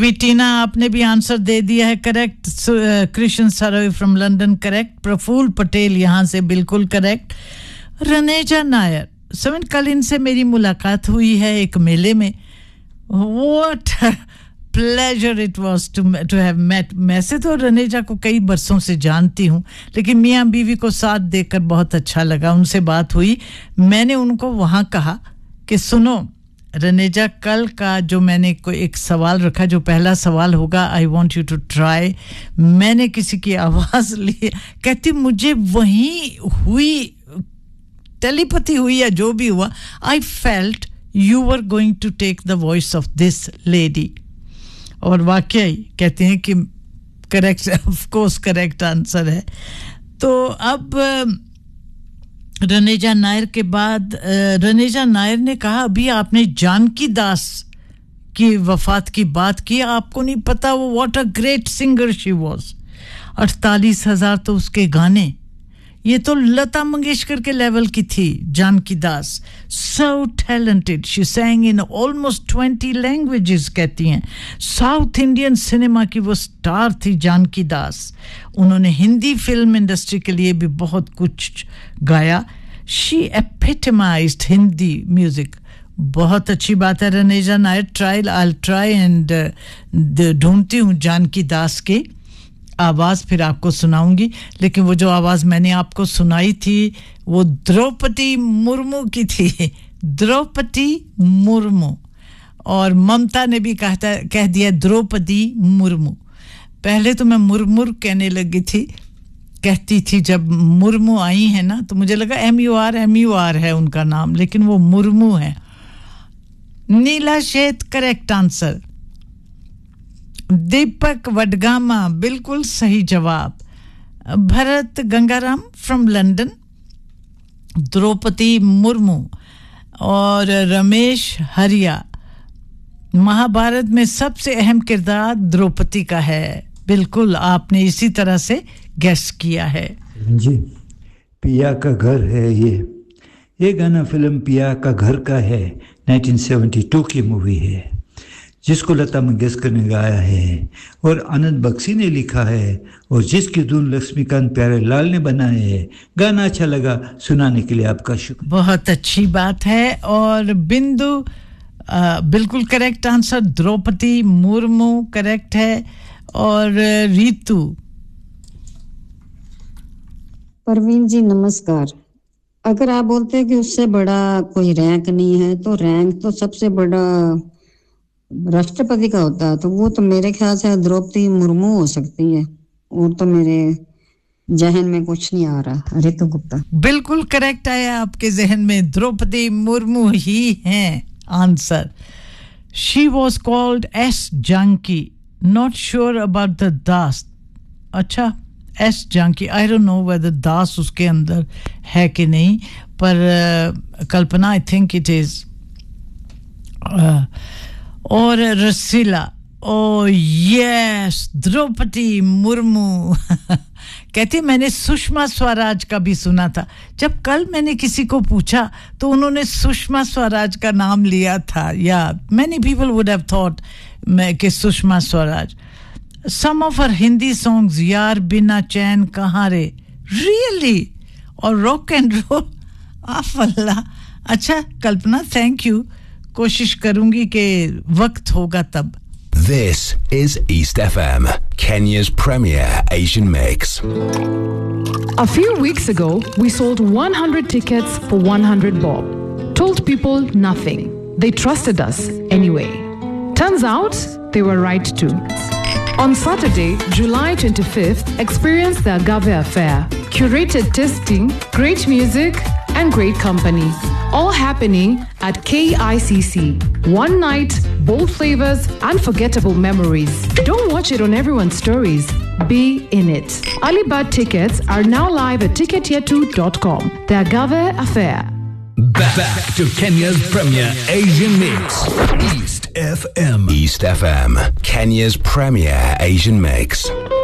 विटीना आपने भी आंसर दे दिया है correct Krishna सरोय from London correct Praful Patel यहां से बिल्कुल करेक्ट रनेजा नायर सवन कल इनसे मेरी मुलाकात हुई है एक मेले में what pleasure it was to have met मैं से तो रनेजा को कई बरसों से जानती हूं लेकिन मियां बीवी को साथ देखकर बहुत अच्छा लगा उनसे बात हुई मैंने उनको वहां कहा कि सुनो रनेजा कल का जो मैंने कोई एक सवाल रखा जो पहला सवाल होगा I want you to try मैंने किसी की आवाज ली कहती मुझे वही हुई टेलीपैथी हुई या जो भी हुआ I felt you were going to take the voice of this lady और वाकई कहते हैं कि correct of course correct answer है तो अब रनेजा नायर के बाद रनेजा नायर ने कहा अभी आपने जानकी दास की वफात की बात की आपको नहीं पता वो what a great singer she was 48,000 तो उसके गाने ये तो लता मंगेशकर के लेवल की थी जानकी दास so talented she sang in almost 20 languages कहती हैं साउथ इंडियन सिनेमा की वो स्टार थी जानकी दास उन्होंने हिंदी फिल्म इंडस्ट्री के लिए भी बहुत कुछ गाया she epitomized हिंदी म्यूजिक बहुत अच्छी बात है रनेजा Nair try I'll try and ढूंढती हूँ जानकी दास के आवाज फिर आपको सुनाऊंगी लेकिन वो जो आवाज मैंने आपको सुनाई थी वो द्रौपदी मुर्मू की थी द्रौपदी मुर्मू और ममता ने भी कह दिया द्रौपदी मुर्मू पहले तो मैं मुरमुर कहने लगी थी कहती थी जब मुर्मू आई है ना तो मुझे लगा MUR है उनका नाम लेकिन वो मुर्मू है नीला शेत करेक्ट आंसर दीपक वडगामा बिल्कुल सही जवाब भरत गंगाराम फ्रॉम लंदन द्रौपदी मुर्मू और रमेश हरिया महाभारत में सबसे अहम किरदार द्रौपदी का है बिल्कुल आपने इसी तरह से गेस किया है जी पिया का घर है ये गाना फिल्म पिया का घर का है 1972 की मूवी है जिसको लता मंगेशकर ने गाया है और आनंद बख्शी ने लिखा है और जिसकी धुन लक्ष्मीकांत प्यारेलाल ने बनाया है गाना अच्छा लगा सुनाने के लिए आपका शुक्रिया बहुत अच्छी बात है और बिंदु बिल्कुल correct answer Draupadi Murmu correct है और रीतू परवीन जी नमस्कार अगर आप बोलते हैं कि उससे बड़ा कोई रैंक नहीं है तो रैंक तो सबसे बड़ा राष्ट्रपति का होता है तो वो तो मेरे ख्याल से द्रौपदी मुर्मू हो सकती है और तो मेरे जहन में कुछ नहीं आ रहा रितु गुप्ता बिल्कुल करेक्ट आया आपके जहन में द्रौपदी मुर्मू ही हैं answer she was called S Janaki not sure about the दास अच्छा S Janaki I don't know whether दास उसके अंदर है कि नहीं पर कल्पना आई थिंक इट इज और रसीला ओ यस द्रौपदी मुर्मू कहती मैंने सुषमा स्वराज का भी सुना था जब कल मैंने किसी को पूछा तो उन्होंने सुषमा स्वराज का नाम लिया था या many people would have thought कि Sushma Swaraj some of her Hindi songs यार बिना चैन कहाँ रे really और rock and roll अल्लाह अच्छा कल्पना थैंक यू कोशिश करूंगी कि वक्त होगा तब This is East FM, Kenya's premier Asian mix. A few weeks ago, we sold 100 tickets for 100 bob. Told people nothing. They trusted us anyway. Turns out, they were right too. On Saturday, July 25th, experience the Agave Affair. Curated tasting, great music, and great company. All happening at KICC. One night, bold flavors, unforgettable memories. Don't watch it on everyone's stories. Be in it. Alibad tickets are now live at ticketyetu.com. The Agave Affair. Back to Kenya's premier Asian mix. East FM. East FM, Kenya's premier Asian mix.